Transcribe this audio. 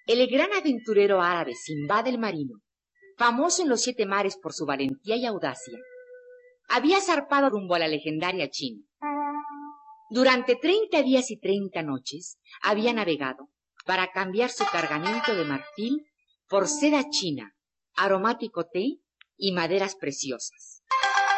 El gran aventurero árabe Simbad el Marino, famoso en los 7 mares por su valentía y audacia, había zarpado rumbo a la legendaria China. Durante 30 días y 30 noches había navegado para cambiar su cargamento de marfil por seda china, aromático té y maderas preciosas.